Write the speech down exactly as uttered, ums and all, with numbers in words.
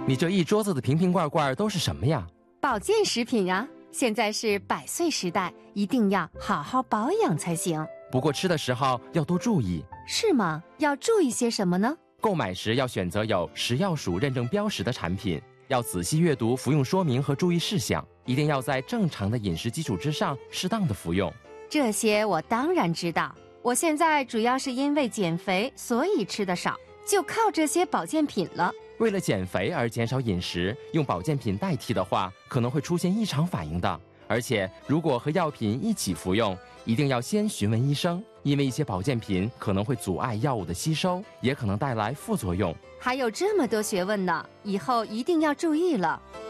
你这一桌子的瓶瓶罐罐都是什么呀？ 保健食品啊，现在是百岁时代，一定要好好保养才行。 不过吃的时候要多注意。 是吗？要注意些什么呢？ 购买时要选择有食药署认证标识的产品，要仔细阅读服用说明和注意事项，一定要在正常的饮食基础之上适当的服用。 这些我当然知道，我现在主要是因为减肥，所以吃的少，就靠这些保健品了。 为了减肥而减少饮食，用保健品代替的话，可能会出现异常反应的。而且如果和药品一起服用，一定要先询问医生，因为一些保健品可能会阻碍药物的吸收，也可能带来副作用。 还有这么多学问呢，以后一定要注意了。